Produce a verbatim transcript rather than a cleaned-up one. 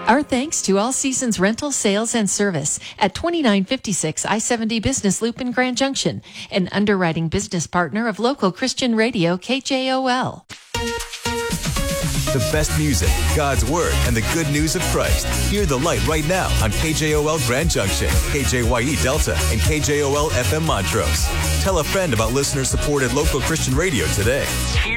Our thanks to All Seasons Rental, Sales, and Service at twenty-nine fifty-six I seventy Business Loop in Grand Junction, an underwriting business partner of local Christian radio K J O L. The best music, God's Word, and the good news of Christ. Hear the light right now on K J O L Grand Junction, K J Y E Delta, and K J O L F M Montrose. Tell a friend about listener-supported local Christian radio today.